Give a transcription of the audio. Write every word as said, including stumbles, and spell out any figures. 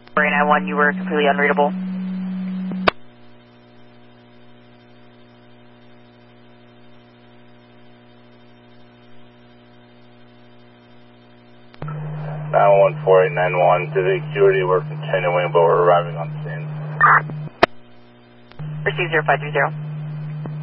nine one, you were completely unreadable. nine one four eight nine one to the acuity, we're continuing, but we're arriving on scene. Receive zero five three zero.